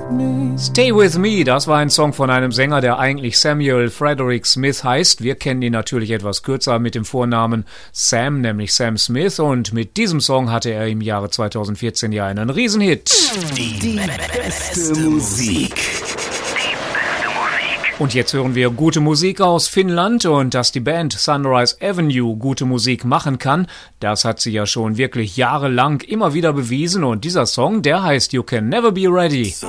Stay With Me, das war ein Song von einem Sänger, der eigentlich Samuel Frederick Smith heißt. Wir kennen ihn natürlich etwas kürzer mit dem Vornamen Sam, nämlich Sam Smith. Und mit diesem Song hatte er im Jahre 2014 ja einen Riesenhit. Die beste Musik. Und jetzt hören wir gute Musik aus Finnland, und dass die Band Sunrise Avenue gute Musik machen kann, das hat sie ja schon wirklich jahrelang immer wieder bewiesen, und dieser Song, der heißt You Can Never Be Ready.